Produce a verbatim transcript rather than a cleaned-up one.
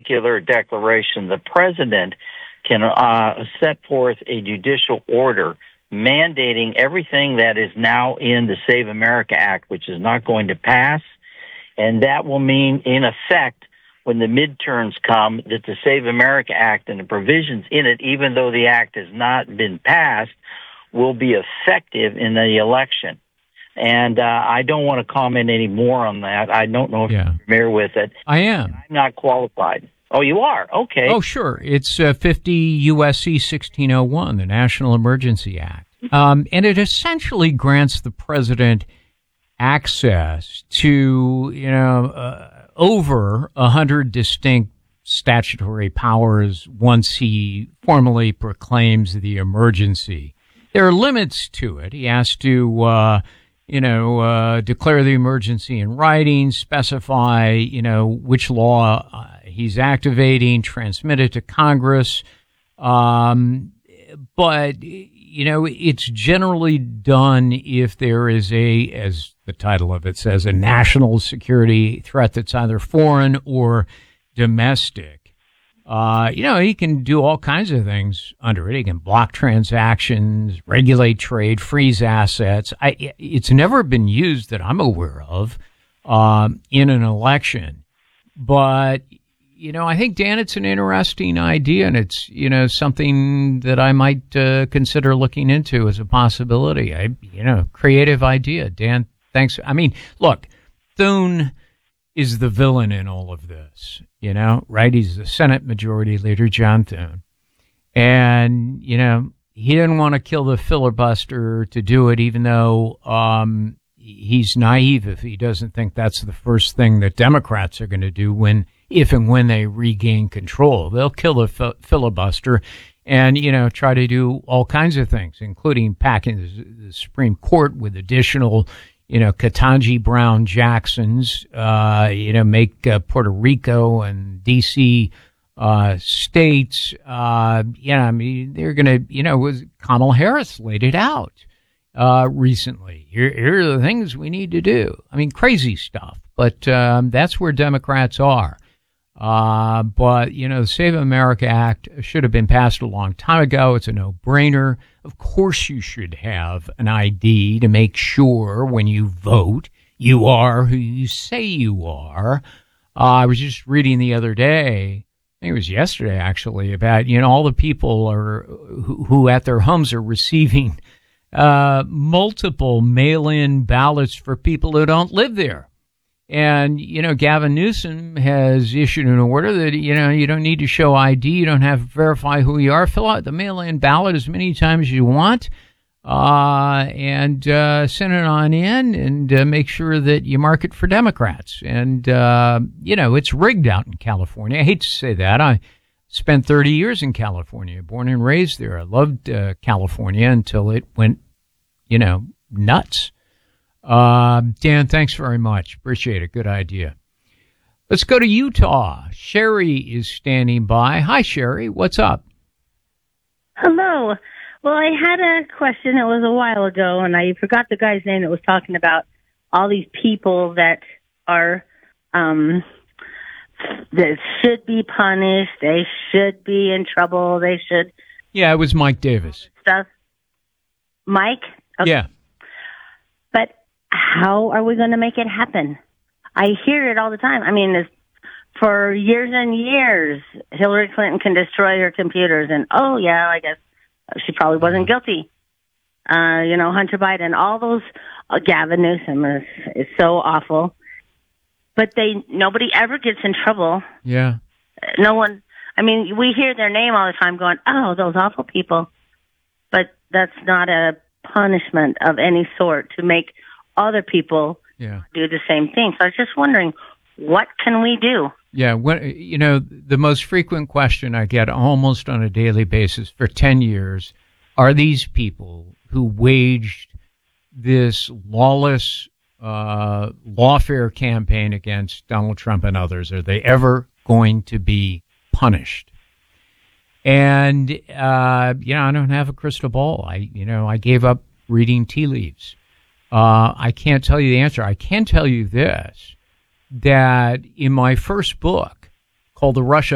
particular declaration, the president can uh, set forth a judicial order mandating everything that is now in the Save America Act, which is not going to pass. And that will mean, in effect, when the midterms come, that the Save America Act and the provisions in it, even though the act has not been passed, will be effective in the election. And uh, I don't want to comment any more on that. I don't know if yeah. you're familiar with it. I am. I'm not qualified. Oh, you are? Okay. Oh, sure. It's uh, fifty U S C sixteen oh one, the National Emergency Act. Um, and it essentially grants the president access to, you know, uh, over a hundred distinct statutory powers once he formally proclaims the emergency. There are limits to it. He has to, uh, you know, uh, declare the emergency in writing, specify, you know, which law uh, he's activating, transmit it to Congress. Um, but, you know, it's generally done if there is a, as the title of it says, a national security threat that's either foreign or domestic. Uh, you know, he can do all kinds of things under it. He can block transactions, regulate trade, freeze assets. I, it's never been used that I'm aware of um, in an election. But, you know, I think, Dan, it's an interesting idea, and it's, you know, something that I might uh, consider looking into as a possibility. I, you know, creative idea. Dan, thanks. I mean, look, Thune is the villain in all of this, you know, right? He's the Senate Majority Leader, John Thune. And, you know, he didn't want to kill the filibuster to do it, even though um, he's naive if he doesn't think that's the first thing that Democrats are going to do when, if and when they regain control. They'll kill the fi- filibuster and, you know, try to do all kinds of things, including packing the, the Supreme Court with additional, you know, Ketanji Brown Jacksons, uh, you know, make uh, Puerto Rico and D C uh, states. Uh, yeah, I mean, they're going to, you know, was Kamala Harris laid it out uh, recently. Here, here are the things we need to do. I mean, crazy stuff, but um, that's where Democrats are. Uh, but, you know, the Save America Act should have been passed a long time ago. It's a no-brainer. Of course you should have an I D to make sure when you vote you are who you say you are. Uh, I was just reading the other day, I think it was yesterday actually, about, you know, all the people are who, who at their homes are receiving uh, multiple mail-in ballots for people who don't live there. And, you know, Gavin Newsom has issued an order that, you know, you don't need to show I D. You don't have to verify who you are. Fill out the mail-in ballot as many times as you want uh, and uh, send it on in and uh, make sure that you mark it for Democrats. And, uh, you know, it's rigged out in California. I hate to say that. I spent thirty years in California, born and raised there. I loved uh, California until it went, you know, nuts. Uh, Dan, thanks very much. Appreciate it. Good idea. Let's go to Utah. Sherry is standing by. Hi, Sherry. What's up? Hello. Well, I had a question. It was a while ago, and I forgot the guy's name that was talking about all these people that are um, that should be punished. They should be in trouble. They should. Yeah, it was Mike Davis. Stuff. Mike? Okay. Yeah. But how are we going to make it happen? I hear it all the time. I mean, it's, for years and years, Hillary Clinton can destroy her computers, and oh yeah, I guess she probably wasn't guilty. Uh, you know, Hunter Biden, all those, uh, Gavin Newsom is, is so awful. But they, nobody ever gets in trouble. Yeah. No one, I mean, we hear their name all the time going, oh, those awful people. But that's not a punishment of any sort to make other people yeah. do the same thing. So I was just wondering, what can we do? Yeah, when, you know, the most frequent question I get almost on a daily basis for ten years are these people who waged this lawless uh, lawfare campaign against Donald Trump and others, are they ever going to be punished? And, uh, you know, I don't have a crystal ball. I, you know, I gave up reading tea leaves. Uh, I can't tell you the answer. I can tell you this, that in my first book called The Russia